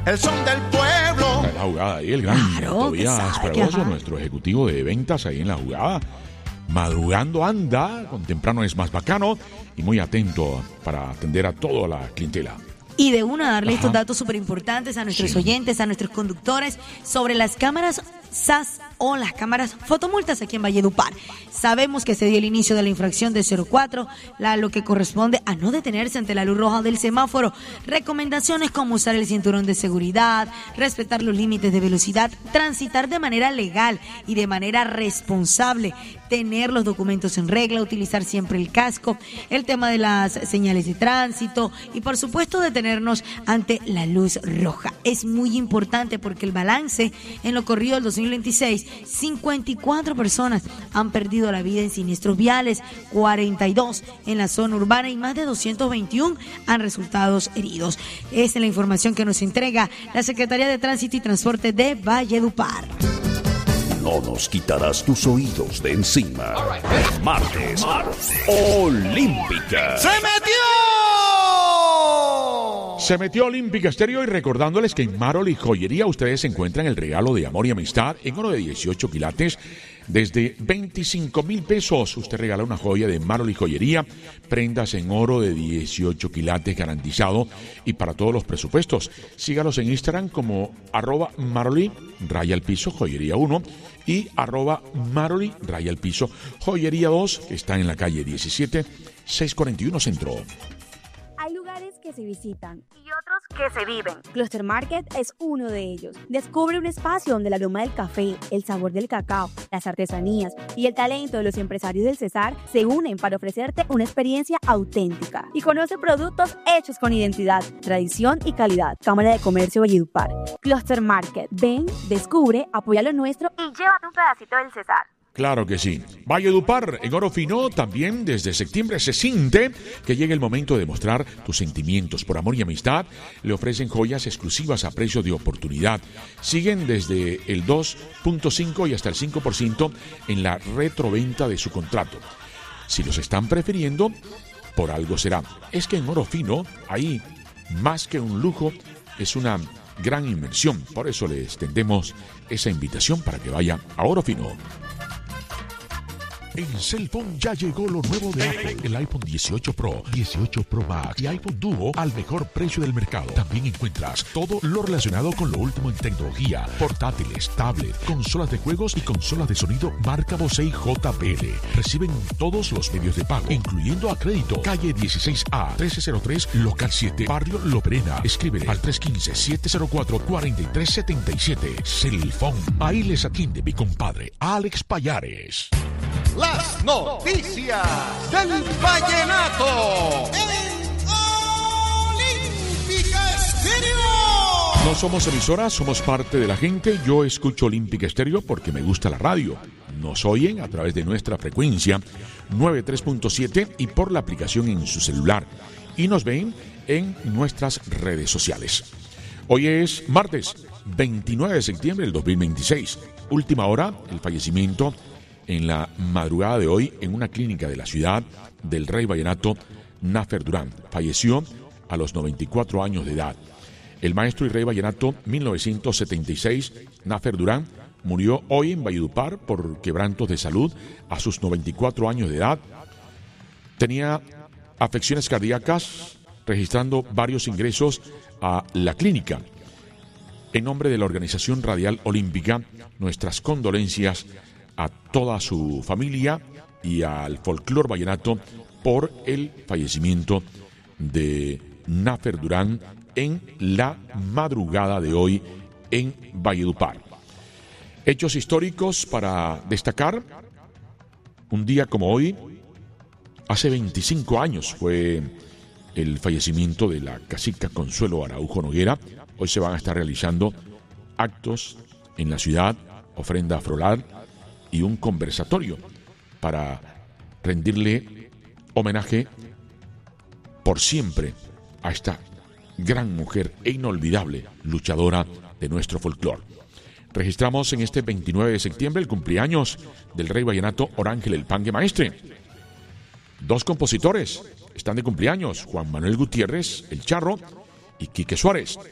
El son del pueblo. La jugada ahí, el gran Tobías Fragoso, nuestro ejecutivo de ventas ahí en la jugada. Madrugando anda, con temprano es más bacano y muy atento para atender a toda la clientela. Y de una darle estos datos súper importantes a nuestros oyentes, a nuestros conductores, sobre las cámaras SAS o las cámaras fotomultas aquí en Valledupar. Sabemos que se dio el inicio de la infracción de 04, lo que corresponde a no detenerse ante la luz roja del semáforo. Recomendaciones como usar el cinturón de seguridad, respetar los límites de velocidad, transitar de manera legal y de manera responsable, tener los documentos en regla, utilizar siempre el casco, el tema de las señales de tránsito y por supuesto detenernos ante la luz roja. Es muy importante porque el balance en lo corrido del 2026, 54 personas han perdido la vida en siniestros viales, 42 en la zona urbana y más de 221 han resultado heridos. Esta es la información que nos entrega la Secretaría de Tránsito y Transporte de Valledupar. No nos quitarás tus oídos de encima. Martes Olímpica. ¡Se metió! Se metió Olímpica Estéreo y recordándoles que en Maroli Joyería ustedes encuentran el regalo de amor y amistad en oro de 18 quilates desde 25,000 pesos. Usted regala una joya de Maroli Joyería, prendas en oro de 18 quilates garantizado y para todos los presupuestos. Sígalos en Instagram como @Maroli_, joyería 1 y @Maroli_, joyería 2, que está en la calle 17, 641 Centro. Hay lugares que se visitan y otros que se viven. Cluster Market es uno de ellos. Descubre un espacio donde el aroma del café, el sabor del cacao, las artesanías y el talento de los empresarios del Cesar se unen para ofrecerte una experiencia auténtica. Y conoce productos hechos con identidad, tradición y calidad. Cámara de Comercio Valledupar. Cluster Market. Ven, descubre, apoya lo nuestro y llévate un pedacito del Cesar. Claro que sí. Valledupar, en oro fino, también desde septiembre se siente que llega el momento de mostrar tus sentimientos por amor y amistad. Le ofrecen joyas exclusivas a precio de oportunidad. Siguen desde el 2.5 y hasta el 5% en la retroventa de su contrato. Si los están prefiriendo, por algo será. Es que en oro fino, ahí, más que un lujo, es una gran inversión. Por eso le extendemos esa invitación para que vaya a oro fino. En Cellphone ya llegó lo nuevo de Apple, el iPhone 18 Pro, 18 Pro Max y iPhone Duo al mejor precio del mercado. También encuentras todo lo relacionado con lo último en tecnología, portátiles, tablets, consolas de juegos y consolas de sonido marca Bose y JBL. Reciben todos los medios de pago, incluyendo a crédito. Calle 16A, 1303, local 7, Barrio Loperena. Escríbele al 315-704-4377. Cellphone. Ahí les atiende mi compadre Alex Payares. Las noticias del vallenato en Olímpica Estéreo. No somos emisoras, somos parte de la gente. Yo escucho Olímpica Estéreo porque me gusta la radio. Nos oyen a través de nuestra frecuencia 93.7 y por la aplicación en su celular. Y nos ven en nuestras redes sociales. Hoy es martes 29 de septiembre del 2026. Última hora, el fallecimiento en la madrugada de hoy en una clínica de la ciudad del Rey Vallenato, Nafer Durán. Falleció a los 94 años de edad. El maestro y Rey Vallenato 1976, Nafer Durán, murió hoy en Valledupar por quebrantos de salud a sus 94 años de edad. Tenía afecciones cardíacas, registrando varios ingresos a la clínica. En nombre de la Organización Radial Olímpica, nuestras condolencias a toda su familia y al folclor vallenato por el fallecimiento de Nafer Durán en la madrugada de hoy en Valledupar. Hechos históricos para destacar. Un día como hoy, hace 25 años fue el fallecimiento de la cacica Consuelo Araujo Noguera. Hoy se van a estar realizando actos en la ciudad, ofrenda floral y un conversatorio para rendirle homenaje por siempre a esta gran mujer e inolvidable luchadora de nuestro folclor. Registramos en este 29 de septiembre el cumpleaños del Rey Vallenato Orángel el Pangue Maestre. 2 compositores están de cumpleaños, Juan Manuel Gutiérrez, el Charro, y Quique Suárez.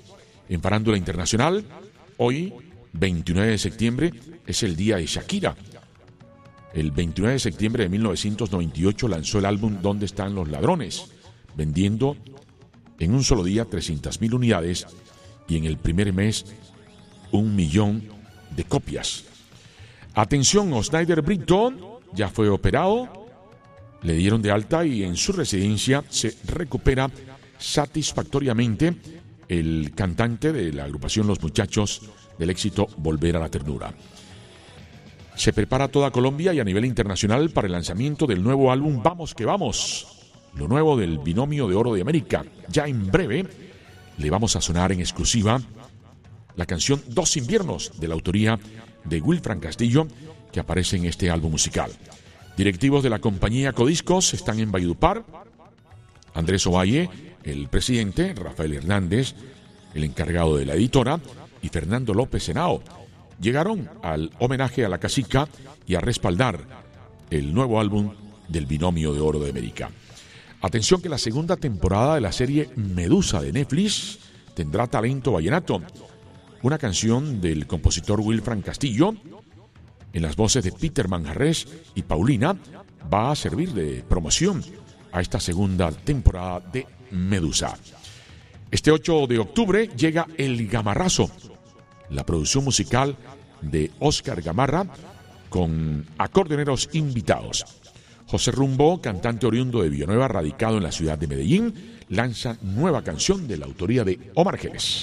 En farándula internacional, hoy, 29 de septiembre, es el día de Shakira. El 29 de septiembre de 1998 lanzó el álbum ¿Dónde están los ladrones?, vendiendo en un solo día 300,000 unidades y en el primer mes 1 millón de copias. Atención, Osnider Brito ya fue operado, le dieron de alta y en su residencia se recupera satisfactoriamente el cantante de la agrupación Los Muchachos del éxito Volver a la Ternura. Se prepara toda Colombia y a nivel internacional para el lanzamiento del nuevo álbum Vamos que Vamos, lo nuevo del Binomio de Oro de América. Ya en breve le vamos a sonar en exclusiva la canción Dos Inviernos, de la autoría de Wilfran Castillo, que aparece en este álbum musical. Directivos de la compañía Codiscos están en Valledupar. Andrés Ovalle, el presidente, Rafael Hernández, el encargado de la editora, y Fernando López Henao llegaron al homenaje a la cacica y a respaldar el nuevo álbum del Binomio de Oro de América. Atención, que la segunda temporada de la serie Medusa de Netflix tendrá talento vallenato. Una canción del compositor Wilfran Castillo, en las voces de Peter Manjarres y Paulina, va a servir de promoción a esta segunda temporada de Medusa. Este 8 de octubre llega El Gamarrazo, la producción musical de Oscar Gamarra, con acordeoneros invitados. José Rumbo, cantante oriundo de Villanueva, radicado en la ciudad de Medellín, lanza nueva canción de la autoría de Omar Geles.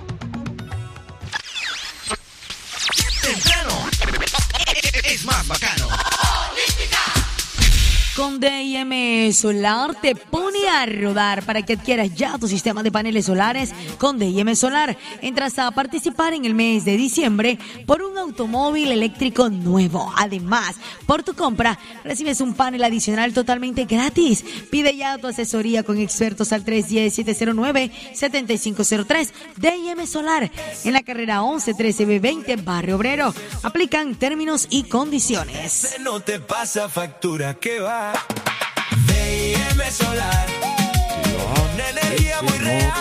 Temprano es más bacano. Con D&M Solar te pone a rodar para que adquieras ya tu sistema de paneles solares con D&M Solar. Entras a participar en el mes de diciembre por un automóvil eléctrico nuevo. Además, por tu compra recibes un panel adicional totalmente gratis. Pide ya tu asesoría con expertos al 310-709-7503. D&M Solar en la carrera 1113B20, Barrio Obrero. Aplican términos y condiciones. No te pasa factura que va. D&M Solar. Energía muy real.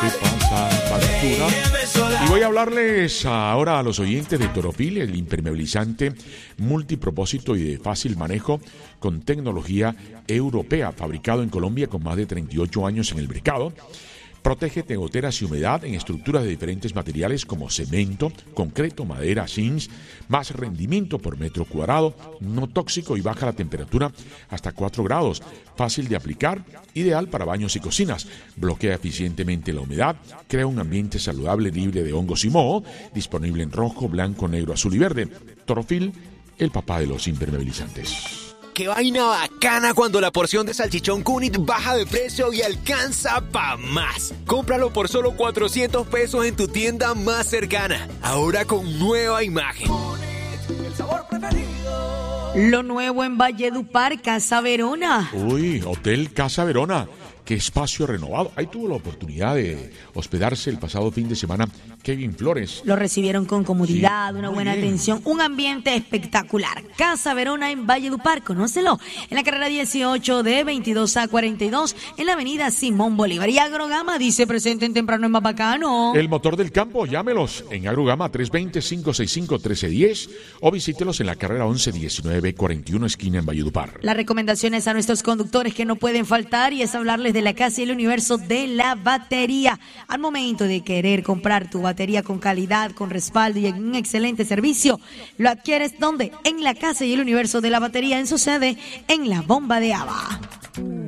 Y voy a hablarles ahora a los oyentes de Torofil, el impermeabilizante multipropósito y de fácil manejo con tecnología europea, fabricado en Colombia con más de 38 años en el mercado. Protege de goteras y humedad en estructuras de diferentes materiales como cemento, concreto, madera, zinc, más rendimiento por metro cuadrado, no tóxico y baja la temperatura hasta 4 grados, fácil de aplicar, ideal para baños y cocinas, bloquea eficientemente la humedad, crea un ambiente saludable libre de hongos y moho, disponible en rojo, blanco, negro, azul y verde. Torofil, el papá de los impermeabilizantes. ¡Qué vaina bacana cuando la porción de salchichón Cunit baja de precio y alcanza pa' más! Cómpralo por solo 400 pesos en tu tienda más cercana. Ahora con nueva imagen. Cunit, el sabor preferido. Lo nuevo en Valledupar, Casa Verona. Uy, Hotel Casa Verona. Qué espacio renovado. Ahí tuvo la oportunidad de hospedarse el pasado fin de semana Kevin Flores. Lo recibieron con comodidad, Sí, una muy buena bien. atención, un ambiente espectacular. Casa Verona en Valledupar, conócelo. En la carrera 18 de 22 a 42, en la avenida Simón Bolívar. Y Agrogama dice presenten temprano en más bacano. El motor del campo, llámelos en Agrogama 320-565-1310 o visítelos en la carrera 11-19-41 esquina en Valledupar. Las recomendaciones a nuestros conductores que no pueden faltar y es hablarles de la casa y el universo de la batería. Al momento de querer comprar tu batería con calidad, con respaldo y en un excelente servicio, lo adquieres ¿dónde? En la casa y el universo de la batería, en su sede en La Bomba de Aba.